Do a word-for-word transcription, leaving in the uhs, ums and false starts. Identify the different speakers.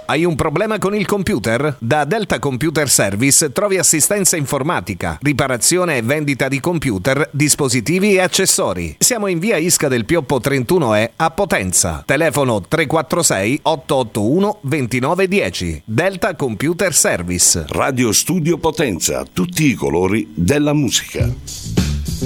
Speaker 1: Hai un problema con il computer? Da Delta Computer Service trovi assistenza informatica, riparazione e vendita di computer, dispositivi e accessori. Siamo in via Isca del Pioppo trentuno E a Potenza. Telefono tre quattro sei otto otto uno due nove uno zero. Delta Computer Service.
Speaker 2: Radio Studio Potenza, tutti i colori della musica.